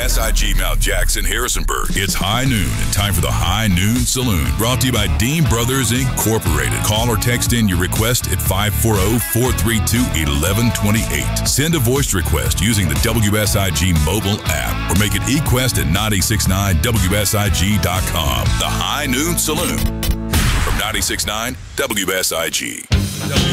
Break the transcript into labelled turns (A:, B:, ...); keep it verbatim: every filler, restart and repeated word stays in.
A: S I G Mount Jackson, Harrisonburg. It's high noon and time for the High Noon Saloon. Brought to you by Dean Brothers Incorporated. Call or text in your request at five four zero, four three two, one one two eight. Send a voice request using the W S I G mobile app or make it eQuest at nine six nine W S I G dot com. The High Noon Saloon from nine six nine W S I G.